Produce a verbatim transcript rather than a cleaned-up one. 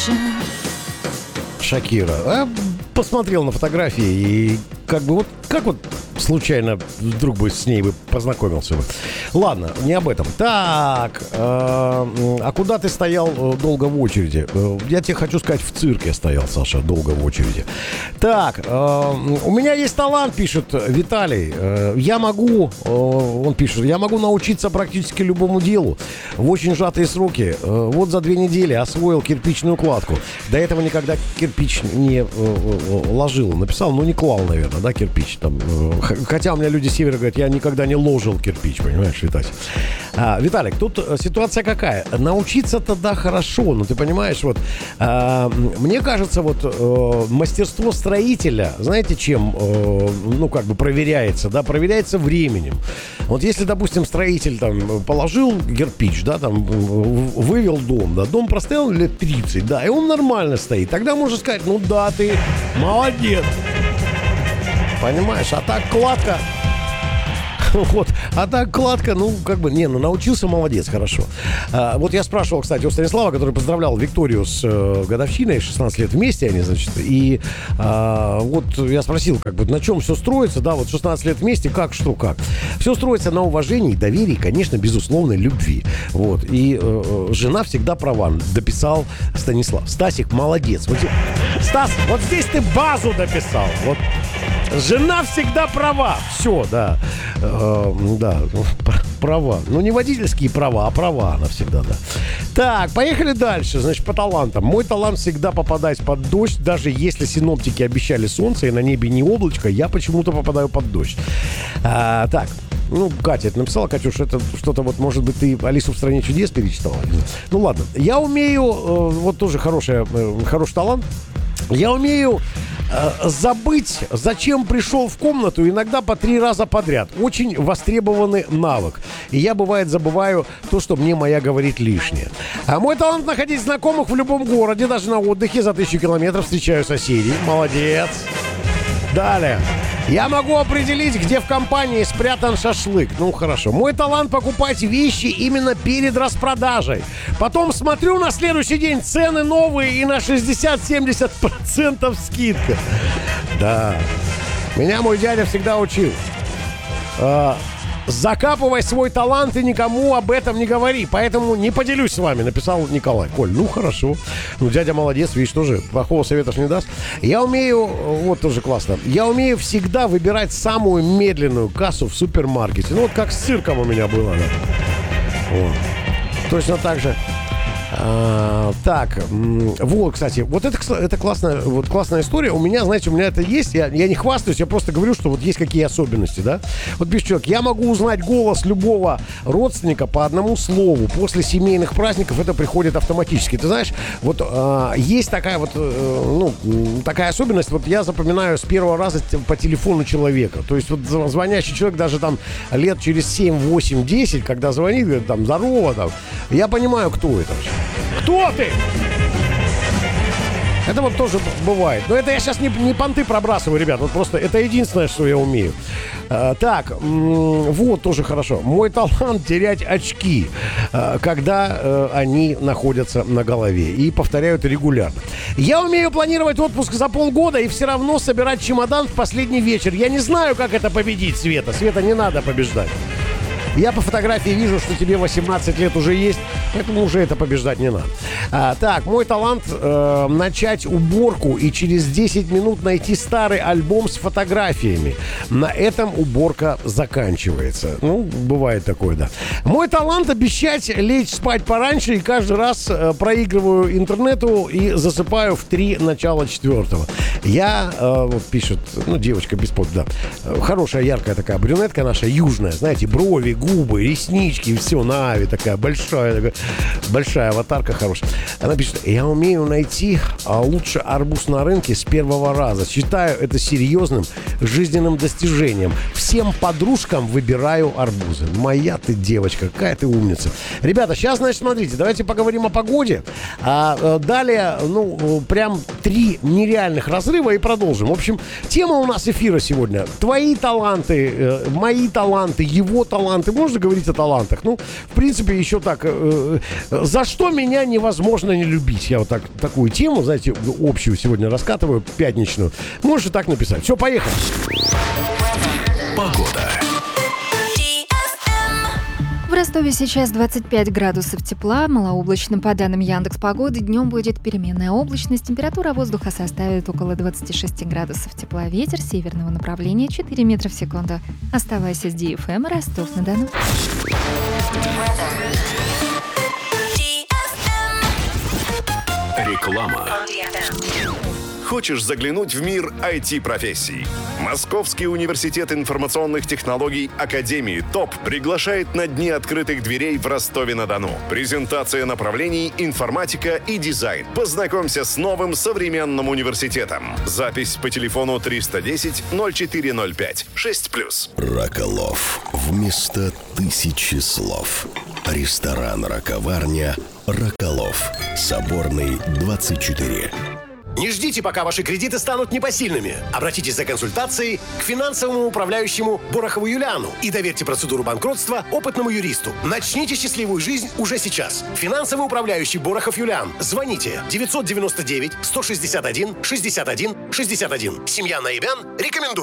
Шакира. А, посмотрел на фотографии и как бы вот как вот случайно вдруг бы с ней бы познакомился бы. Ладно, не об этом. Так, э, а куда ты стоял долго в очереди? Я тебе хочу сказать, в цирке стоял, Саша, долго в очереди. Так, э, у меня есть талант, пишет Виталий. Э, я могу, э, он пишет, я могу научиться практически любому делу в очень сжатые сроки. Э, вот за две недели освоил кирпичную кладку. До этого никогда кирпич не э, э, ложил. Написал, но не клал, наверное, да, кирпич там. Э, Хотя у меня люди с севера говорят, я никогда не ложил кирпич, понимаешь, Виталий. А, Виталик, тут ситуация какая? Научиться-то, да, хорошо, но ты понимаешь, вот, а, мне кажется, вот, а, мастерство строителя, знаете, чем, а, ну, как бы проверяется, да, проверяется временем. Вот если, допустим, строитель там положил кирпич, да, там, вывел дом, да, дом простоял лет тридцать, да, и он нормально стоит, тогда можно сказать, ну, да, ты молодец. Понимаешь, а так кладка. Вот, а так кладка, ну, как бы, не, ну, научился, молодец, хорошо. А, вот я спрашивал, кстати, у Станислава, который поздравлял Викторию с э, годовщиной, шестнадцать лет вместе они, значит, и а, вот я спросил, как бы, на чем все строится, да, вот шестнадцать лет вместе, как, что, как. Все строится на уважении, доверии, конечно, безусловной любви, вот, и э, жена всегда права, дописал Станислав. Стасик, молодец. Вот, Стас, вот здесь ты базу дописал, вот. Жена всегда права. Все, да. Э, да, права. Ну, не водительские права, а права она всегда, да. Так, поехали дальше. Значит, по талантам. Мой талант всегда попадать под дождь. Даже если синоптики обещали солнце и на небе не облачко, я почему-то попадаю под дождь. А, так. Ну, Катя это написала. Катюш, это что-то вот, может быть, ты Алису в «Стране чудес» перечитала? Ну, ладно. Я умею, э, вот тоже хороший, э, хороший талант. Я умею э, забыть, зачем пришел в комнату, иногда по три раза подряд. Очень востребованный навык. И я, бывает, забываю то, что мне моя говорит лишнее. А мой талант находить знакомых в любом городе, даже на отдыхе за тысячу километров встречаю соседей. Молодец. Далее. Я могу определить, где в компании спрятан шашлык. Ну, хорошо. Мой талант покупать вещи именно перед распродажей. Потом смотрю на следующий день, цены новые и на шестьдесят-семьдесят процентов скидка. Да. Меня мой дядя всегда учил. А, закапывай свой талант и никому об этом не говори. Поэтому не поделюсь с вами, написал Николай. Коль, ну хорошо. Ну, дядя молодец, видишь, тоже плохого совета ж не даст. Я умею, вот тоже классно, я умею всегда выбирать самую медленную кассу в супермаркете. Ну, вот как с цирком у меня было, да. Вот. Точно так же. А, так, вот, кстати, вот это, это классная, вот классная история. У меня, знаете, у меня это есть. Я, я не хвастаюсь, я просто говорю, что вот есть какие особенности, да. Вот пишет человек, я могу узнать голос любого родственника по одному слову. После семейных праздников это приходит автоматически. Ты знаешь, вот а, есть такая вот, ну, такая особенность. Вот я запоминаю с первого раза по телефону человека. То есть вот звонящий человек даже там лет через семь, восемь, десять, когда звонит, говорит, там, здорово, там, я понимаю, кто это вообще. Кто ты? Это вот тоже бывает. Но это я сейчас не, не понты пробрасываю, ребят. Вот просто это единственное, что я умею. А, так, м- вот тоже хорошо. Мой талант терять очки, а, когда а, они находятся на голове. И повторяю это регулярно. Я умею планировать отпуск за полгода и все равно собирать чемодан в последний вечер. Я не знаю, как это победить, Света. Света, не надо побеждать. Я по фотографии вижу, что тебе восемнадцать лет уже есть, поэтому уже это побеждать не надо. А, так, мой талант э, начать уборку и через десять минут найти старый альбом с фотографиями. На этом уборка заканчивается. Ну, бывает такое, да. Мой талант обещать лечь спать пораньше и каждый раз э, проигрываю интернету и засыпаю в три начала четвертого. Я, э, вот пишет, ну, девочка без под, да, хорошая, яркая такая брюнетка наша, южная, знаете, брови, губы, реснички, все на Ави такая большая, такая, большая аватарка хорошая. Она пишет, я умею найти а, лучше арбуз на рынке с первого раза. Считаю это серьезным жизненным достижением. Всем подружкам выбираю арбузы. Моя ты девочка, какая ты умница. Ребята, сейчас, значит, смотрите, давайте поговорим о погоде. А, а, далее, ну, прям три нереальных разрыва и продолжим. В общем, тема у нас эфира сегодня. Твои таланты, э, мои таланты, его таланты. Можно говорить о талантах? Ну, в принципе, еще так, э, э, за что меня невозможно не любить? Я вот так, такую тему, знаете, общую сегодня раскатываю, пятничную. Можешь и так написать. Все, поехали. Погода. В Ростове сейчас двадцать пять градусов тепла, малооблачно. По данным Яндекс.Погоды, днем будет переменная облачность, температура воздуха составит около двадцать шесть градусов тепла, ветер северного направления четыре метра в секунду. Оставайся с ди эф эм, Ростов-на-Дону. Реклама. Хочешь заглянуть в мир ай ти-профессий? Московский университет информационных технологий Академии ТОП приглашает на Дни открытых дверей в Ростове-на-Дону. Презентация направлений информатика и дизайн. Познакомься с новым современным университетом. Запись по телефону триста десять ноль четыре ноль пять шесть плюс. Роколов. Вместо тысячи слов. Ресторан «Раковарня» Роколов. Соборный, двадцать четыре. Не ждите, пока ваши кредиты станут непосильными. Обратитесь за консультацией к финансовому управляющему Борохову Юлиану и доверьте процедуру банкротства опытному юристу. Начните счастливую жизнь уже сейчас. Финансовый управляющий Борохов Юлиан. Звоните девятьсот девяносто девять сто шестьдесят один шестьдесят один шестьдесят один. Семья Наибян рекомендует.